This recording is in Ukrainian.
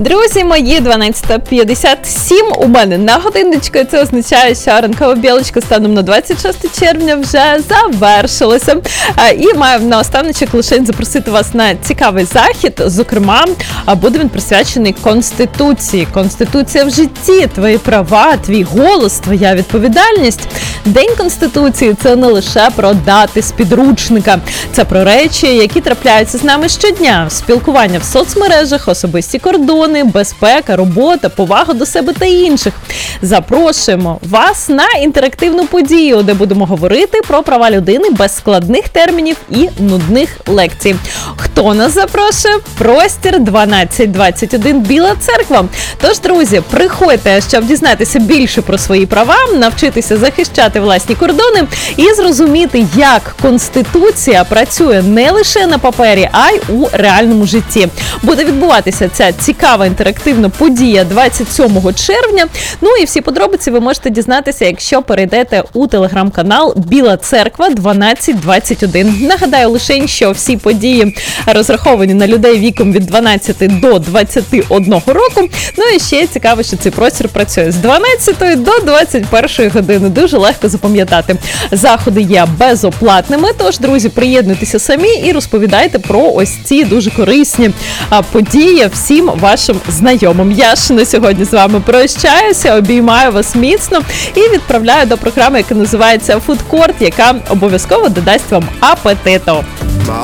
Друзі мої, 12:57 у мене на годинничку, і це означає, що ранкова білочка станом на 26 червня вже завершилася. І маю наостаночок лише запросити вас на цікавий захід. Зокрема, буде він присвячений Конституції. Конституція в житті, твої права, твій голос, твоя відповідальність. День Конституції – це не лише про дати з підручника. Це про речі, які трапляються з нами щодня. Спілкування в соцмережах, особисті кордони, безпека, робота, повага до себе та інших. Запрошуємо вас на інтерактивну подію, де будемо говорити про права людини без складних термінів і нудних лекцій. Хто нас запрошує? Простір 1221 Біла Церква. Тож, друзі, приходьте, щоб дізнатися більше про свої права, навчитися захищати власні кордони і зрозуміти, як Конституція працює не лише на папері, а й у реальному житті. Буде відбуватися ця цікава інтерактивна подія 27 червня. Ну і всі подробиці ви можете дізнатися, якщо перейдете у телеграм-канал Біла Церква 1221. Нагадаю лише, що всі події розраховані на людей віком від 12 до 21 року. Ну і ще цікаво, що цей простір працює з 12 до 21 години. Дуже легко запам'ятати. Заходи є безоплатними, тож, друзі, приєднуйтеся самі і розповідайте про ось ці дуже корисні події всім вашим знайомим. Я ж на сьогодні з вами прощаюся, обіймаю вас міцно і відправляю до програми, яка називається «Фудкорт», яка обов'язково додасть вам апетиту.